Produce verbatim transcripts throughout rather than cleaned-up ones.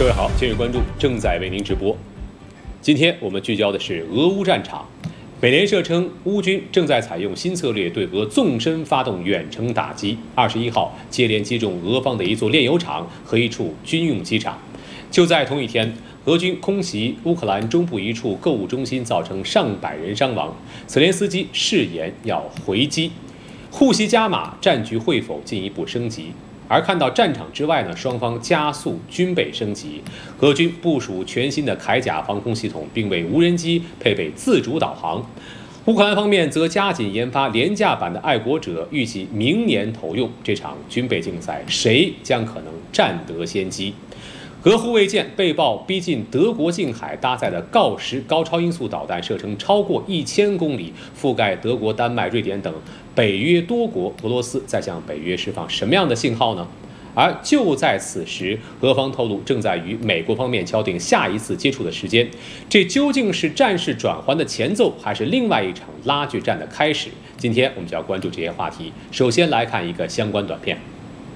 各位好，今日关注正在为您直播。今天我们聚焦的是俄乌战场。美联社称，乌军正在采用新策略，对俄纵深发动远程打击。二十一号，接连击中俄方的一座炼油厂和一处军用机场。就在同一天，俄军空袭乌克兰中部一处购物中心，造成上百人伤亡。泽连斯基誓言要回击，护袭加码，战局会否进一步升级？而看到战场之外呢，双方加速军备升级，俄军部署全新的铠甲防空系统，并为无人机配备自主导航。乌克兰方面则加紧研发廉价版的爱国者，预计明年投用。这场军备竞赛，谁将可能占得先机？俄护卫舰被曝逼近德国近海，搭载的锆石高超音速导弹射程超过一千公里，覆盖德国、丹麦、瑞典等北约多国。俄罗斯在向北约释放什么样的信号呢？而就在此时，俄方透露正在与美国方面敲定下一次接触的时间。这究竟是战事转换的前奏，还是另外一场拉锯战的开始？今天我们就要关注这些话题。首先来看一个相关短片。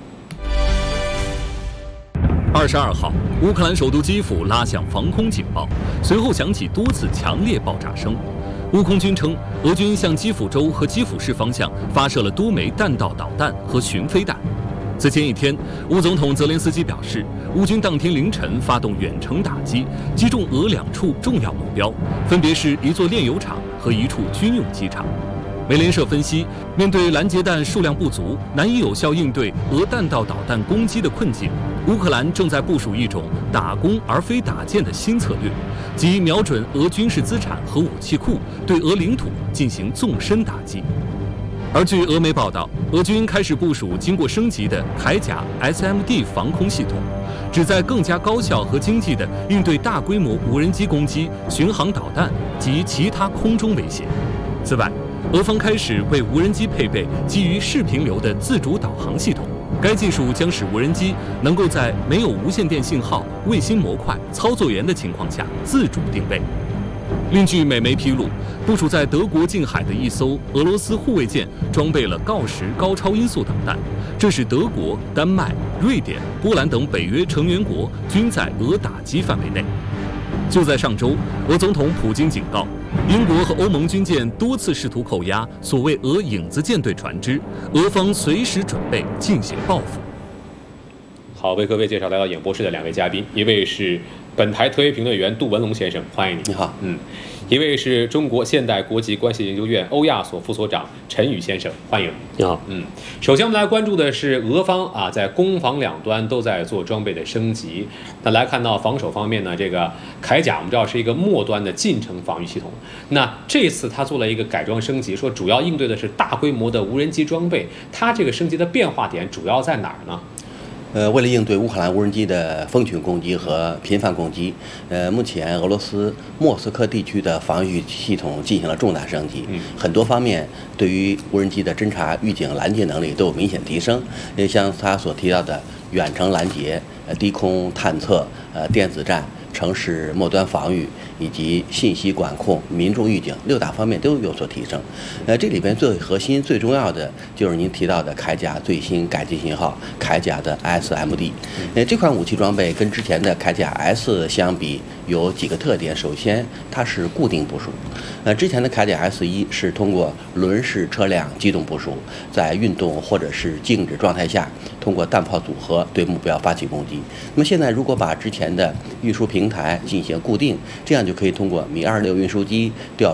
二十二号，乌克兰首都基辅拉响防空警报，随后响起多次强烈爆炸声。乌空军称，俄军向基辅州和基辅市方向发射了多枚弹道导弹和巡飞弹。此前一天，乌总统泽连斯基表示，乌军当天凌晨发动远程打击，击中俄两处重要目标，分别是一座炼油厂和一处军用机场。美联社分析，面对拦截弹数量不足，难以有效应对俄弹道导弹攻击的困境，乌克兰正在部署一种打攻而非打建的新策略，即瞄准俄军事资产和武器库，对俄领土进行纵深打击。而据俄媒报道，俄军开始部署经过升级的铠甲 S M D 防空系统，旨在更加高效和经济地应对大规模无人机攻击、巡航导弹及其他空中威胁。此外，俄方开始为无人机配备基于视频流的自主导航系统，该技术将使无人机能够在没有无线电信号、卫星模块、操作员的情况下自主定位。另据美媒披露，部署在德国近海的一艘俄罗斯护卫舰装备了锆石高超音速导弹，这是德国、丹麦、瑞典、波兰等北约成员国均在俄打击范围内。就在上周，俄总统普京警告，英国和欧盟军舰多次试图扣押所谓俄影子舰队船只，俄方随时准备进行报复。 好，为各位介绍来到演播室的两位嘉宾，一位是本台特约评论员杜文龙先生，欢迎你。 你好， 嗯，一位是中国现代国际关系研究院欧亚所副所长陈宇先生，欢迎。 你好， 嗯，首先我们来关注的是俄方啊，在攻防两端都在做装备的升级。那来看到防守方面呢，这个铠甲我们知道是一个末端的近程防御系统，那这次它做了一个改装升级，说主要应对的是大规模的无人机装备，它这个升级的变化点主要在哪儿呢？ 呃，为了应对乌克兰无人机的蜂群攻击和频繁攻击，呃，目前俄罗斯莫斯科地区的防御系统进行了重大升级， 嗯、 很多方面对于无人机的侦察、预警、拦截能力都有明显提升。也像他所提到的远程拦截、呃低空探测、呃电子战、城市末端防御以及信息管控、民众预警六大方面都有所提升。呃，这里边最核心、最重要的就是您提到的铠甲最新改进型号铠甲的 S M D。呃，这款武器装备跟之前的铠甲 S 相比有几个特点。首先，它是固定部署。呃，之前的铠甲 S 一是通过轮式车辆机动部署，在运动或者是静止状态下，通过弹炮组合对目标发起攻击。那么现在如果把之前的运输平台进行固定，这样就可以通过米二六运输机调